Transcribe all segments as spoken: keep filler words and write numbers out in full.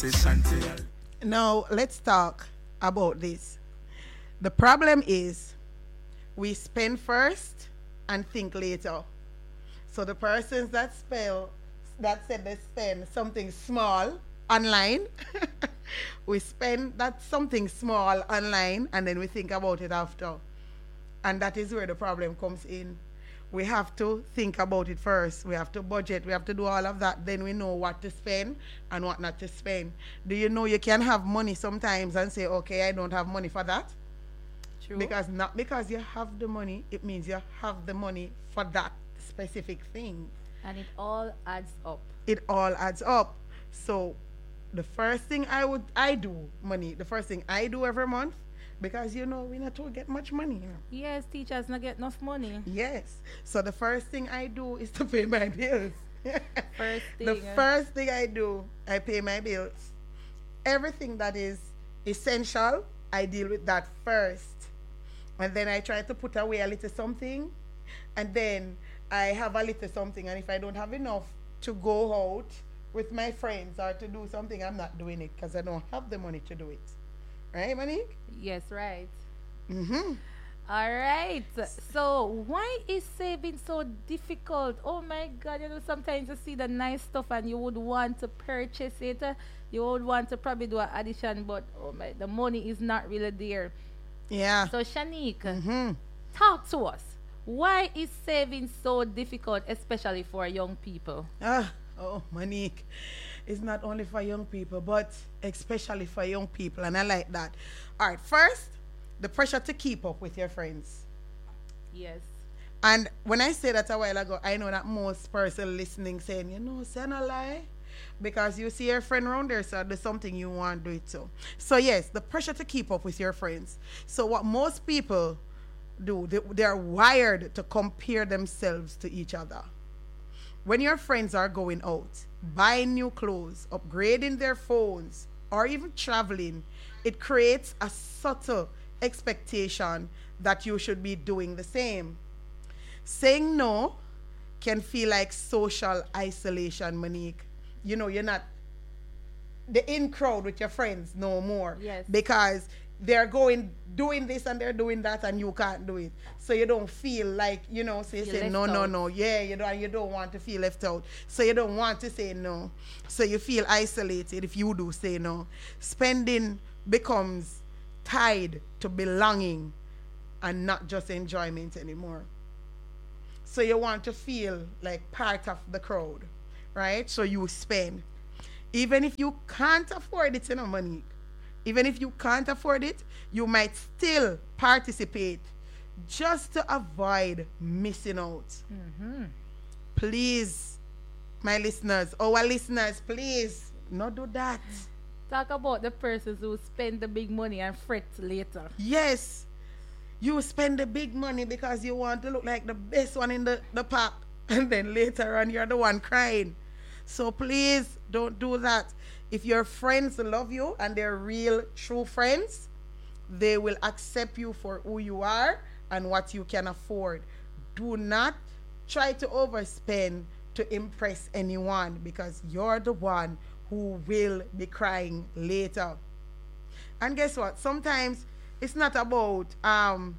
Now, let's talk about this. The problem is we spend first and think later. So the persons that spell that said they spend something small online, we spend that something small online and then we think about it after. And that is where the problem comes in. We have to think about it first. We have to budget. We have to do all of that. Then we know what to spend and what not to spend. Do you know you can have money sometimes and say, okay, I don't have money for that? True. Because not because you have the money, it means you have the money for that specific thing. And it all adds up. It all adds up. So the first thing I would I do, money, the first thing I do every month, because you know we not to get much money. You know. Yes, teachers not get enough money. Yes. So the first thing I do is to pay my bills. First thing. The first thing I do, I pay my bills. Everything that is essential, I deal with that first. And then I try to put away a little something. And then I have a little something. And if I don't have enough to go out with my friends or to do something, I'm not doing it because I don't have the money to do it. Right, Monique? Yes, right. Mm-hmm. All right. So why is saving so difficult? Oh my God! You know, sometimes you see the nice stuff and you would want to purchase it. You would want to probably do an addition, but oh my, the money is not really there. Yeah. So Shanique, Mm-hmm. talk to us. Why is saving so difficult, especially for young people? Ah, oh, Monique. It's not only for young people, but especially for young people, and I like that. All right, first, the pressure to keep up with your friends. Yes. And when I said that a while ago, I know that most person listening saying, you know, say no lie. Because you see your friend around there, so there's something you want to do it too. So yes, the pressure to keep up with your friends. So what most people do, they, they're wired to compare themselves to each other. When your friends are going out, buying new clothes, upgrading their phones, or even traveling, it creates a subtle expectation that you should be doing the same. Saying no can feel like social isolation, Monique. You know, you're not the in crowd with your friends no more. Yes. Because they're going doing this and they're doing that and you can't do it. So you don't feel like, you know, so you Feel say left no, no, out. no. Yeah, you don't you don't want to feel left out. So you don't want to say no. So you feel isolated if you do say no. Spending becomes tied to belonging and not just enjoyment anymore. So you want to feel like part of the crowd, right? So you spend. Even if you can't afford it, you know, money. Even if you can't afford it, you might still participate just to avoid missing out. Mm-hmm. Please, my listeners, our listeners, please, not do that. Talk about the persons who spend the big money and fret later. Yes, you spend the big money because you want to look like the best one in the, the pack, and then later on you're the one crying. So please don't do that. If your friends love you and they're real, true friends, they will accept you for who you are and what you can afford. Do not try to overspend to impress anyone because you're the one who will be crying later. And guess what? Sometimes it's not about um,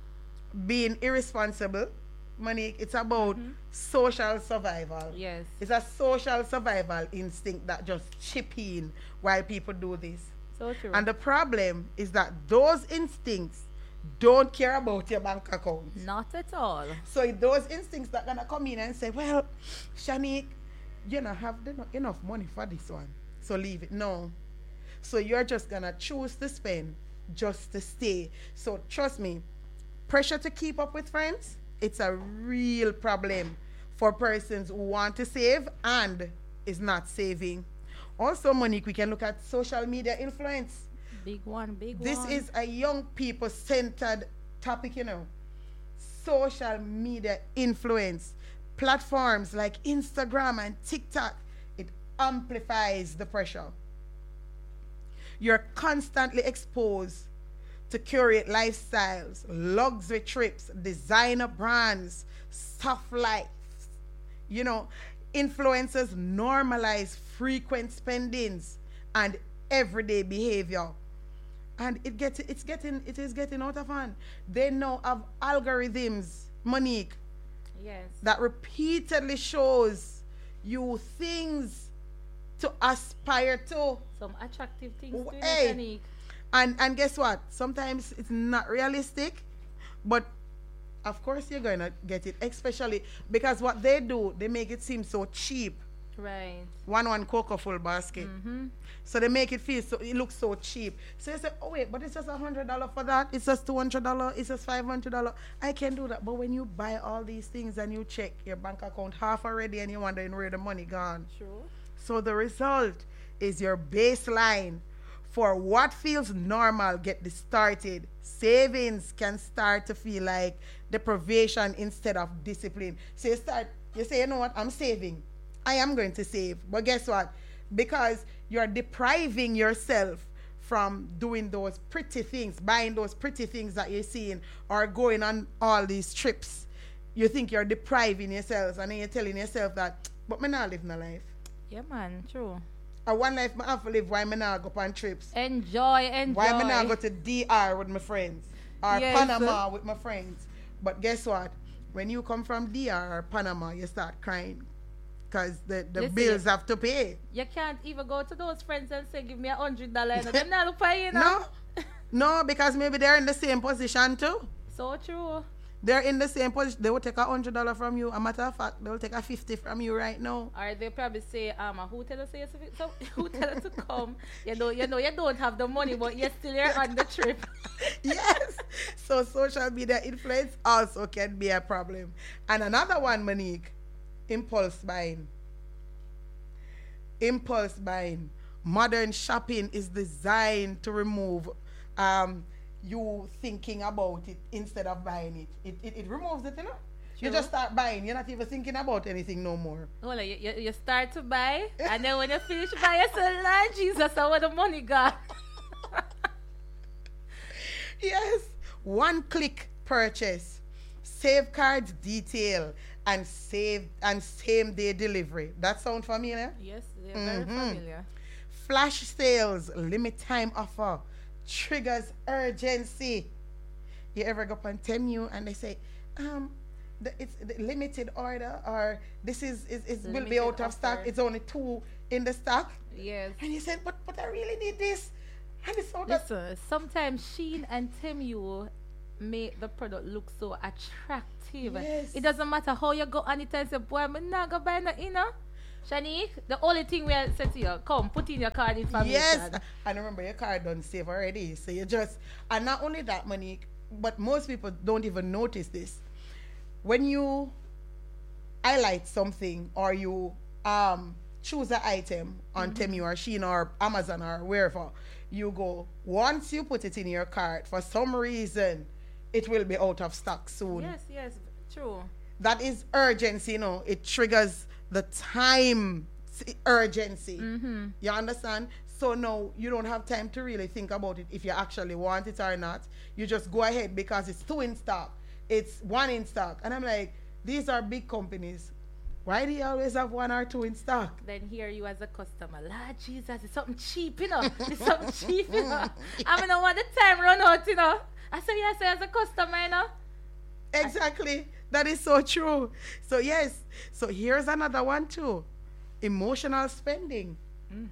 being irresponsible, Monique. It's about Mm-hmm. social survival. Yes. It's a social survival instinct that just chip in while people do this. So true. And the problem is that those instincts don't care about your bank account. Not at all. So if those instincts that gonna come in and say, well, Shanique, you don't have the, enough money for this one, so leave it. No. So you're just gonna choose to spend just to stay. So trust me, pressure to keep up with friends, it's a real problem for persons who want to save and is not saving. Also, Monique, we can look at social media influence. Big one, big This one. is a young people centered topic, you know. Social media influence. Platforms like Instagram and TikTok, it amplifies the pressure. You're constantly exposed to curate lifestyles, luxury trips, designer brands, stuff like, you know, influencers normalize frequent spendings and everyday behavior. And it gets it's getting it is getting out of hand. They now have algorithms, Monique, Yes. that repeatedly shows you things to aspire to. Some attractive things Oh, to hey. Shanique. And and guess what? Sometimes it's not realistic, but of course you're gonna get it, especially because what they do, they make it seem so cheap. Right. One one cocoa full basket. Mm-hmm. So they make it feel so it looks so cheap. So you say, oh wait, but it's just a hundred dollar for that. It's just two hundred dollar. It's just five hundred dollar. I can do that. But when you buy all these things and you check your bank account half already and you're wondering where the money gone. True. So the result is your baseline for what feels normal get distorted. Savings can start to feel like deprivation instead of discipline. So you start, you say, you know what, I'm saving. I am going to save. But guess what? Because you're depriving yourself from doing those pretty things, buying those pretty things that you're seeing, or going on all these trips. You think you're depriving yourselves, and then you're telling yourself that, but me not live my life. Yeah, man. True. A one life I have to live, why me not go on trips? Enjoy, enjoy. Why me not go to D R with my friends? Or Yes. Panama with my friends? But guess what? When you come from D R or Panama, you start crying. Because the, the Listen, bills have to pay. You can't even go to those friends and say, give me a hundred dollars. Them not look for you, No. know? No, because maybe they're in the same position too. So true. They're in the same position. They will take a hundred dollar from you. A matter of fact, they will take a fifty from you right now. Or they probably say, um, who tell us say so who tell us to come? You know, you know, you don't have the money, but you're still here on the trip. Yes. So social media influence also can be a problem. And another one, Monique, impulse buying. Impulse buying. Modern shopping is designed to remove um, you thinking about it instead of buying it. It, it, it removes it, you know? You True. just start buying. You're not even thinking about anything no more. Hold on, you, you, you start to buy, and then when you finish buying, you say, Lord Jesus, I want the money gone. Yes. One click purchase, safeguards detail, and save and same day delivery. That sound familiar? Yes, they're very Mhm. familiar. Flash sales, limit time offer, triggers urgency. You ever go on Temu and they say, um, the, it's the limited order, or this is is, is will be Limited out of stock. offer. It's only two in the stock, Yes. and you said, but but I really need this, and it's out of. Listen, sometimes Shein and Temu make the product look so attractive. Yes. It doesn't matter how you go on it and say, boy, I'm not going to buy nothing, you know? Shanique, the only thing we are said to you, come, put in your card information. Yes, and remember your card done save already. So you just, and not only that, Monique, but most people don't even notice this. When you highlight something or you um choose an item on Mm-hmm. Temu or Shein or Amazon or wherever, you go, once you put it in your cart, for some reason, it will be out of stock soon. Yes, yes, true. That is urgency, you know. It triggers the time s- urgency. Mm-hmm. You understand? So now you don't have time to really think about it if you actually want it or not. You just go ahead because it's two in stock. It's one in stock. And I'm like, these are big companies. Why do you always have one or two in stock? Then here you as a customer, Lord Jesus, it's something cheap, you know. It's something cheap, you know. I mean, I want the time run out, you know. I say, yes, as a customer, you know. Exactly. That is so true. So yes. So here's another one too. Emotional spending. Mm.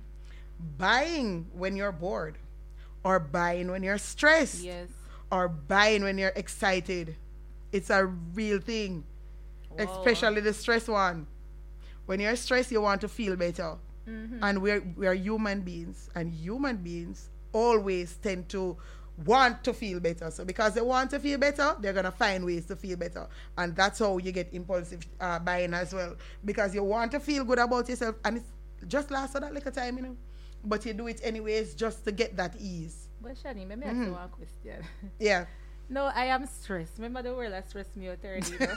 Buying when you're bored, or buying when you're stressed, Yes. or buying when you're excited. It's a real thing. Wow. Especially the stress one. When you're stressed, you want to feel better. Mhm. And we're we're human beings, and human beings always tend to want to feel better. So because they want to feel better, they're gonna find ways to feel better, and that's how you get impulsive uh, buying as well. Because you want to feel good about yourself, and it's just lasts for that little time, you know. But you do it anyways just to get that ease. But Shani, let me ask Mhm. you one question. Yeah. No, I am stressed. Remember the word that stressed me out already, you know?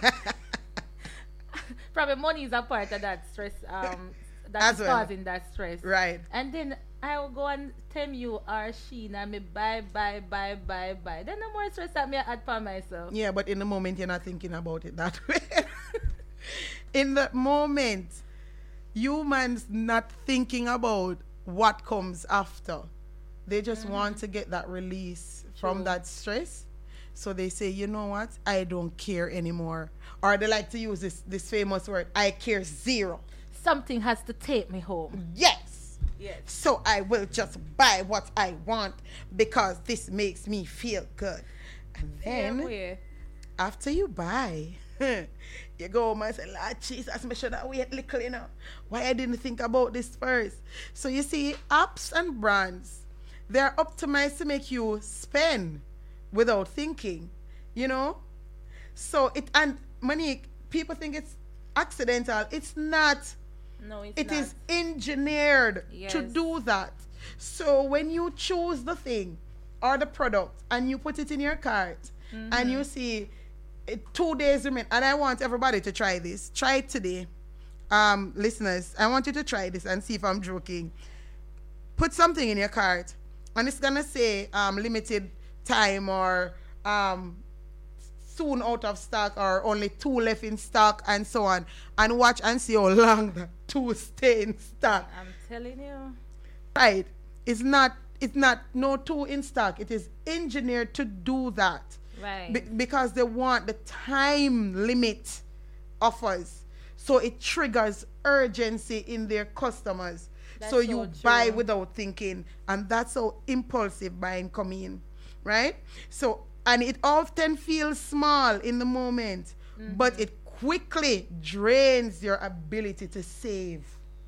Probably money is a part of that stress, um, that's As well. causing that stress. Right. And then I will go and tell you or Shein and me buy, buy, buy, buy, buy. Then the more stress that me add for myself. Yeah, but in the moment you're not thinking about it that way. In the moment, humans not thinking about what comes after. They just Mm-hmm. want to get that release from True. that stress. So they say, you know what? I don't care anymore. Or they like to use this, this famous word, I care zero. Something has to take me home. Yes. Yes. So I will just buy what I want because this makes me feel good. And Same then way. after you buy, you go home and say, Lord Jesus, make sure that wait little, you know. Why I didn't think about this first. So you see, apps and brands, they're optimized to make you spend without thinking, you know. So it, and Monique, people think it's accidental. It's not. No, it's It not. is engineered to Yes. do that. So when you choose the thing or the product and you put it in your cart and you see it, two days remain, and I want everybody to try this. Try it today. Um, listeners, I want you to try this and see if I'm joking. Put something in your cart and it's gonna say um, limited time or um, soon out of stock or only two left in stock and so on, and watch and see how long the two stay in stock. I'm telling you. Right? It's not. It's not no two in stock. It is engineered to do that. Right. Be- because they want the time limit offers, so it triggers urgency in their customers. That's so so you true. buy without thinking, and that's how impulsive buying come in, right? So, and it often feels small in the moment, but it quickly drains your ability to save,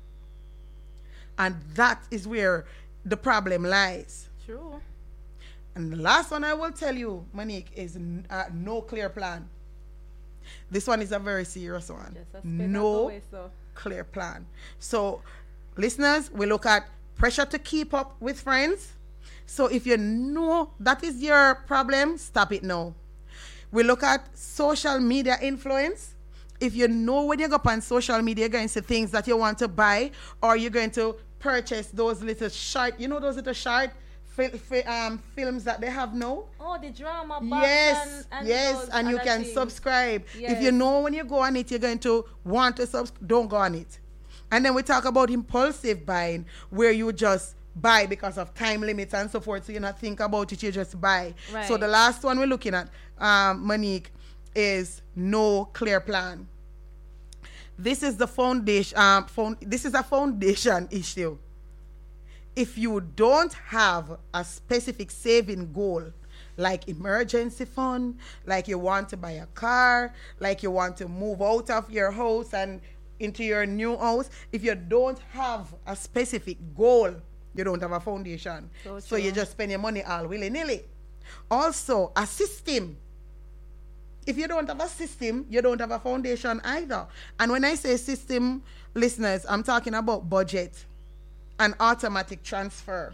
and that is where the problem lies. True. And the last one I will tell you, Monique, is n- uh, no clear plan. This one is a very serious one. Just a spin that No away, so. clear plan. So, listeners, we look at pressure to keep up with friends. So, if you know that is your problem, stop it now. We look at social media influence. If you know when you go up on social media, you're going to see things that you want to buy, or you're going to purchase those little short, you know, those little short fil- fi- um, films that they have now. Oh, the drama box. Yes, and, and yes, those and you other can things. subscribe. If Yes. you know when you go on it, you're going to want to subscribe, don't go on it. And then we talk about impulsive buying, where you just buy because of time limits and so forth, so you not think about it, you just buy. Right. So the last one we're looking at, um, Monique, is no clear plan. This is the foundation. Um, found, this is a foundation issue. If you don't have a specific saving goal, like emergency fund, like you want to buy a car, like you want to move out of your house and into your new house, if you don't have a specific goal, you don't have a foundation. So So you true. just spend your money all willy-nilly. Also, a system. If you don't have a system, you don't have a foundation either. And when I say system, listeners, I'm talking about budget and automatic transfer.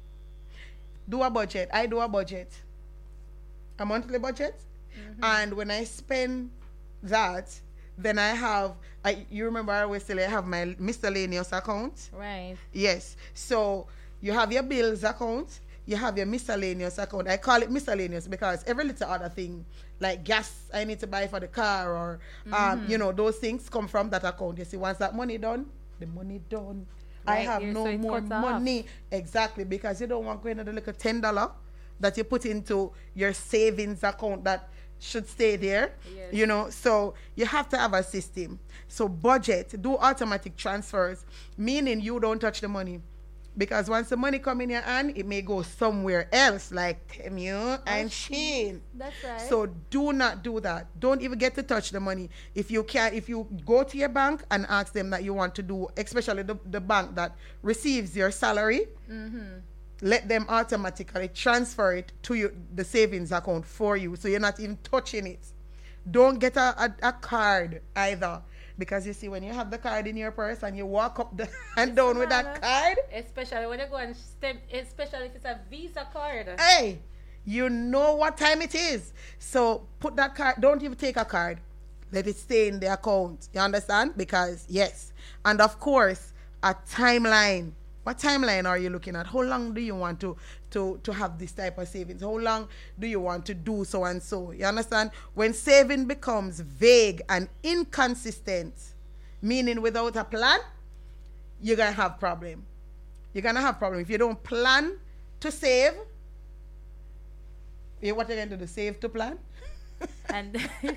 Do a budget. I do a budget. A monthly budget. And when I spend that, then I have, I, you remember I always say I have my miscellaneous account. Right. Yes. So you have your bills account, you have your miscellaneous account. I call it miscellaneous because every little other thing, like gas I need to buy for the car, or um, you know, those things come from that account. You see, once that money done, the money done. I Right have here, no so it more cuts off. money. Exactly, because you don't want going to the little ten dollar that you put into your savings account that should stay there. Yes. You know, so you have to have a system. So budget, do automatic transfers, meaning you don't touch the money. Because once the money come in your hand, it may go somewhere else, like Temu and Shein. That's right. So do not do that. Don't even get to touch the money. If you can, if you go to your bank and ask them that you want to do, especially the, the bank that receives your salary, let them automatically transfer it to you, the savings account for you. So you're not even touching it. Don't get a, a, a card either. Because you see, when you have the card in your purse and you walk up the and down with that card, Especially when you go and step, especially if it's a Visa card. hey, you know what time it is. So put that card, don't even take a card. Let it stay in the account. You understand? Because, yes. And of course, a timeline. What timeline are you looking at? How long do you want to, to, to have this type of savings? How long do you want to do so and so? You understand? When saving becomes vague and inconsistent, meaning without a plan, you're going to have problem. you're gonna have problem. If you don't plan to save, you what you're going to do? Save to plan? And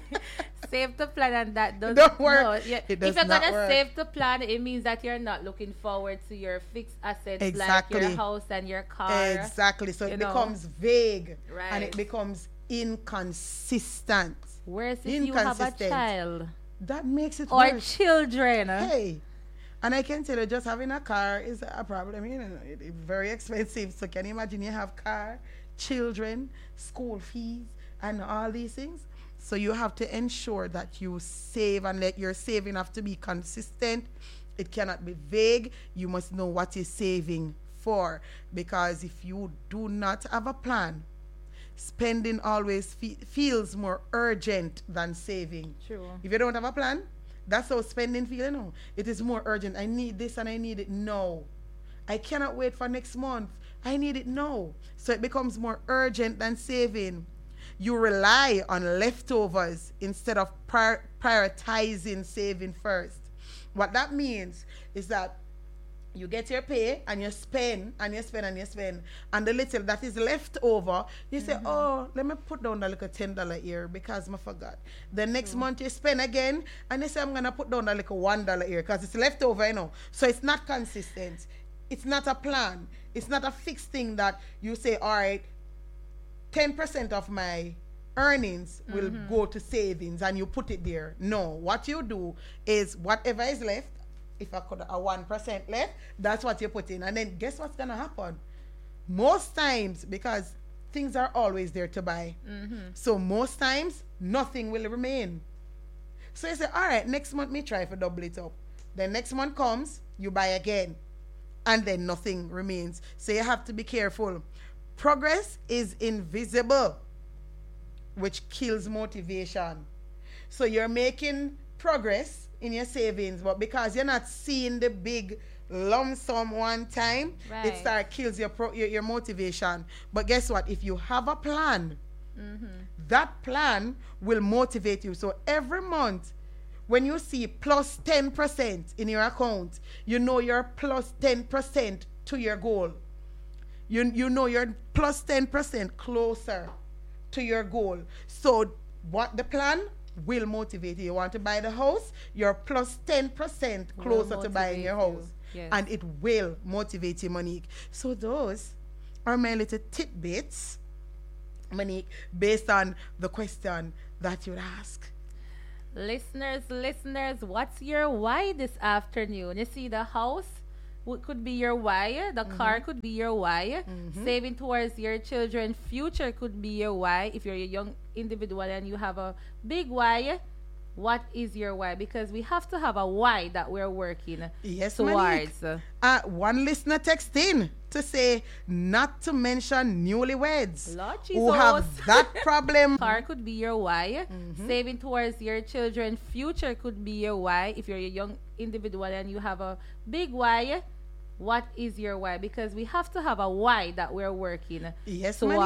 save to plan, and that doesn't Don't work. No, yeah. It does if you're not gonna work. save to plan, it means that you're not looking forward to your fixed assets Exactly. like your house and your car. Exactly. So you it know. becomes vague Right. and it becomes inconsistent. Whereas if you have a Inconsistent. child That makes it or worse. children, Hey. And I can tell you, just having a car is a problem. You know, it, it's very expensive. So can you imagine you have car, children, school fees, and all these things? So you have to ensure that you save, and let your saving have to be consistent. It cannot be vague. You must know what you're saving for. Because if you do not have a plan, spending always fe- feels more urgent than saving. True. If you don't have a plan, that's how spending feels. You know, it is more urgent. I need this and I need it now. I cannot wait for next month. I need it now. So it becomes more urgent than saving. You rely on leftovers instead of prior- prioritizing saving first. What that means is that you get your pay and you spend and you spend and you spend, and the little that is left over, you say, oh, let me put down that little ten dollar here because I forgot. The next month you spend again and you say, I'm gonna put down that little one dollar here because it's left over, you know. So it's not consistent. It's not a plan. It's not a fixed thing that you say, all right, ten percent of my earnings will go to savings and you put it there. No, what you do is whatever is left, if I could a one percent left, that's what you put in. And then guess what's gonna happen? Most times, because things are always there to buy. So most times nothing will remain. So you say, all right, next month me try for double it up. Then next month comes, you buy again. And then nothing remains. So you have to be careful. Progress is invisible, which kills motivation. So you're making progress in your savings, but because you're not seeing the big lump sum one time, Right. it start kills your, pro, your your motivation. But guess what? If you have a plan, that plan will motivate you. So every month, when you see plus ten percent in your account, you know you're plus ten percent to your goal. You, you know you're plus ten percent closer to your goal. So what the plan will motivate you. You want to buy the house, you're plus ten percent Will closer to buying motivate your you. house. Yes. And it will motivate you, Monique. So those are my little tidbits, Monique, based on the question that you ask. Listeners, listeners, what's your why this afternoon? You see, the house w- could be your why, the car could be your why, saving towards your children's future could be your why. If you're a young individual and you have a big why, what is your why? Because we have to have a why that we're working Yes, Monique. towards. Uh, one listener text in to say not to mention newlyweds Lord who have Jesus. that problem. Car could be your why. Saving towards your children's future could be your why. If you're a young individual and you have a big why, what is your why? Because we have to have a why that we're working Yes, towards.